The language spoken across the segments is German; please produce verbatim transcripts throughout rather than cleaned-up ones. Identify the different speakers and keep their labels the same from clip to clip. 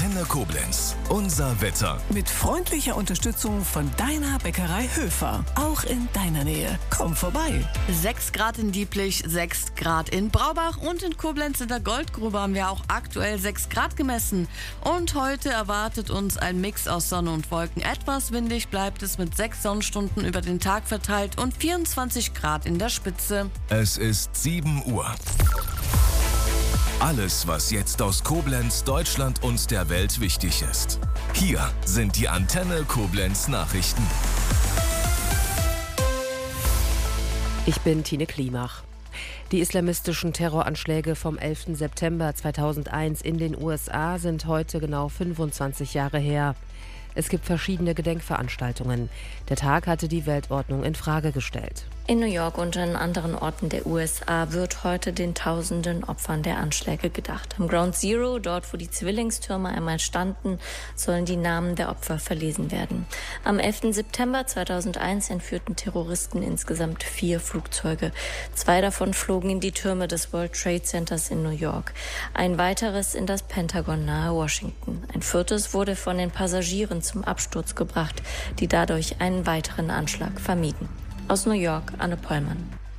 Speaker 1: Antenne Koblenz. Unser Wetter.
Speaker 2: Mit freundlicher Unterstützung von deiner Bäckerei Höfer. Auch in deiner Nähe. Komm vorbei.
Speaker 3: sechs Grad in Dieblich, sechs Grad in Braubach und in Koblenz in der Goldgrube haben wir auch aktuell sechs Grad gemessen. Und heute erwartet uns ein Mix aus Sonne und Wolken. Etwas windig bleibt es mit sechs Sonnenstunden über den Tag verteilt und vierundzwanzig Grad in der Spitze.
Speaker 1: Es ist sieben Uhr. Alles, was jetzt aus Koblenz, Deutschland und der Welt wichtig ist. Hier sind die Antenne Koblenz Nachrichten.
Speaker 4: Ich bin Tine Klimach. Die islamistischen Terroranschläge vom elften September zweitausendeins in den U S A sind heute genau fünfundzwanzig Jahre her. Es gibt verschiedene Gedenkveranstaltungen. Der Tag hatte die Weltordnung in Frage gestellt.
Speaker 5: In New York und in anderen Orten der U S A wird heute den tausenden Opfern der Anschläge gedacht. Am Ground Zero, dort wo die Zwillingstürme einmal standen, sollen die Namen der Opfer verlesen werden. Am elften September zweitausendeins entführten Terroristen insgesamt vier Flugzeuge. Zwei davon flogen in die Türme des World Trade Centers in New York. Ein weiteres in das Pentagon nahe Washington. Ein viertes wurde von den Passagieren zum Absturz gebracht, die dadurch einen weiteren Anschlag vermieden. Aus New York, Anne Pollmann.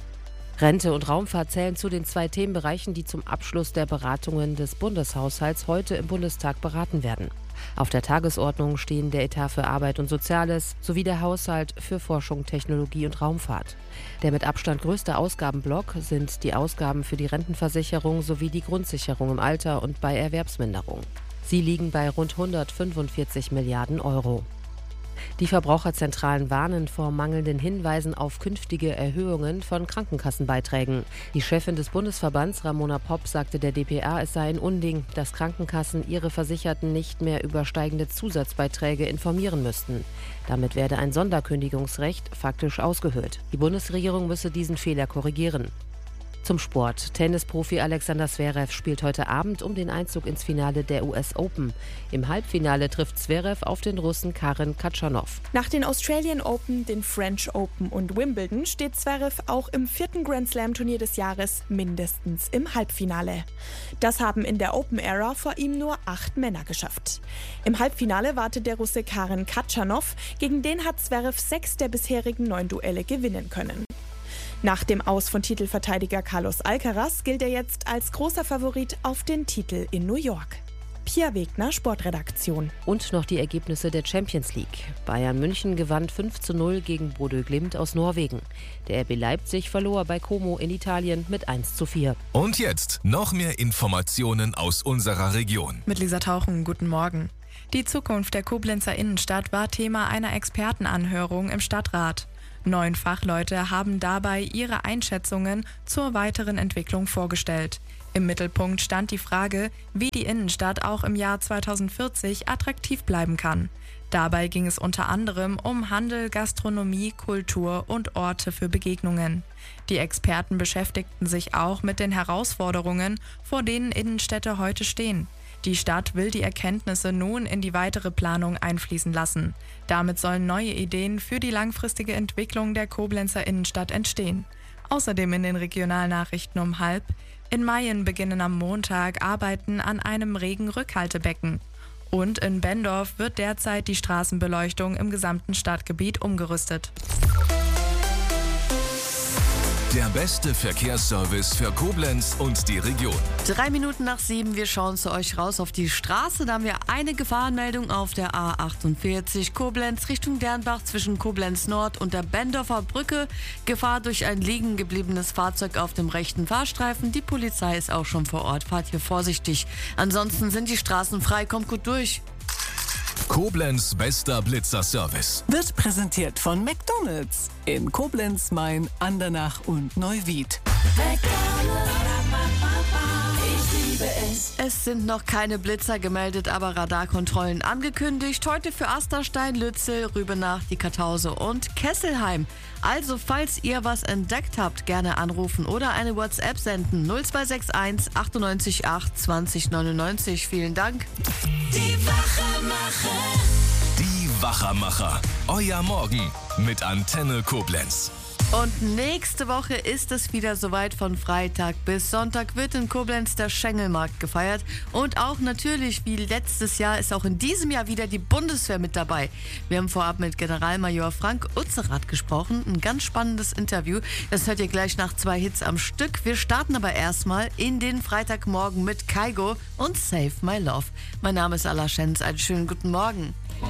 Speaker 4: Rente und Raumfahrt zählen zu den zwei Themenbereichen, die zum Abschluss der Beratungen des Bundeshaushalts heute im Bundestag beraten werden. Auf der Tagesordnung stehen der Etat für Arbeit und Soziales sowie der Haushalt für Forschung, Technologie und Raumfahrt. Der mit Abstand größte Ausgabenblock sind die Ausgaben für die Rentenversicherung sowie die Grundsicherung im Alter und bei Erwerbsminderung. Sie liegen bei rund hundertfünfundvierzig Milliarden Euro. Die Verbraucherzentralen warnen vor mangelnden Hinweisen auf künftige Erhöhungen von Krankenkassenbeiträgen. Die Chefin des Bundesverbands, Ramona Popp, sagte der D P A, es sei ein Unding, dass Krankenkassen ihre Versicherten nicht mehr über steigende Zusatzbeiträge informieren müssten. Damit werde ein Sonderkündigungsrecht faktisch ausgehöhlt. Die Bundesregierung müsse diesen Fehler korrigieren. Zum Sport. Tennisprofi Alexander Zverev spielt heute Abend um den Einzug ins Finale der U S Open. Im Halbfinale trifft Zverev auf den Russen Karen Khachanov.
Speaker 6: Nach den Australian Open, den French Open und Wimbledon steht Zverev auch im vierten Grand Slam Turnier des Jahres mindestens im Halbfinale. Das haben in der Open-Ära vor ihm nur acht Männer geschafft. Im Halbfinale wartet der Russe Karen Khachanov, gegen den hat Zverev sechs der bisherigen neun Duelle gewinnen können. Nach dem Aus von Titelverteidiger Carlos Alcaraz gilt er jetzt als großer Favorit auf den Titel in New York. Pia Wegner, Sportredaktion.
Speaker 4: Und noch die Ergebnisse der Champions League. Bayern München gewann fünf zu null gegen Bodø Glimt aus Norwegen. Der R B Leipzig verlor bei Como in Italien mit eins zu vier.
Speaker 1: Und jetzt noch mehr Informationen aus unserer Region.
Speaker 7: Mit Lisa Tauchen, guten Morgen. Die Zukunft der Koblenzer Innenstadt war Thema einer Expertenanhörung im Stadtrat. Neun Fachleute haben dabei ihre Einschätzungen zur weiteren Entwicklung vorgestellt. Im Mittelpunkt stand die Frage, wie die Innenstadt auch im Jahr zweitausendvierzig attraktiv bleiben kann. Dabei ging es unter anderem um Handel, Gastronomie, Kultur und Orte für Begegnungen. Die Experten beschäftigten sich auch mit den Herausforderungen, vor denen Innenstädte heute stehen. Die Stadt will die Erkenntnisse nun in die weitere Planung einfließen lassen. Damit sollen neue Ideen für die langfristige Entwicklung der Koblenzer Innenstadt entstehen. Außerdem in den Regionalnachrichten um halb: In Mayen beginnen am Montag Arbeiten an einem Regenrückhaltebecken. Und in Bendorf wird derzeit die Straßenbeleuchtung im gesamten Stadtgebiet umgerüstet.
Speaker 1: Der beste Verkehrsservice für Koblenz und die Region.
Speaker 3: Drei Minuten nach sieben, wir schauen zu euch raus auf die Straße. Da haben wir eine Gefahrenmeldung auf der A achtundvierzig Koblenz Richtung Dernbach zwischen Koblenz Nord und der Bendorfer Brücke. Gefahr durch ein liegen gebliebenes Fahrzeug auf dem rechten Fahrstreifen. Die Polizei ist auch schon vor Ort. Fahrt hier vorsichtig. Ansonsten sind die Straßen frei. Kommt gut durch.
Speaker 1: Koblenz bester Blitzerservice.
Speaker 2: Wird präsentiert von McDonald's in Koblenz, Main, Andernach und Neuwied.
Speaker 3: Ich liebe es. Es sind noch keine Blitzer gemeldet, aber Radarkontrollen angekündigt. Heute für Asterstein, Lützel, Rübenach, die Kartause und Kesselheim. Also, falls ihr was entdeckt habt, gerne anrufen oder eine WhatsApp senden. null zwei sechs eins achtundneunzig acht zwanzig neunundneunzig. Vielen Dank.
Speaker 8: Die Wachermacher.
Speaker 1: Die Wachermacher. Euer Morgen mit Antenne Koblenz.
Speaker 3: Und nächste Woche ist es wieder soweit. Von Freitag bis Sonntag wird in Koblenz der Schengelmarkt gefeiert. Und auch natürlich wie letztes Jahr ist auch in diesem Jahr wieder die Bundeswehr mit dabei. Wir haben vorab mit Generalmajor Frank Utzerath gesprochen. Ein ganz spannendes Interview. Das hört ihr gleich nach zwei Hits am Stück. Wir starten aber erstmal in den Freitagmorgen mit Kygo und Save My Love. Mein Name ist Ala Schenz. Einen schönen guten Morgen.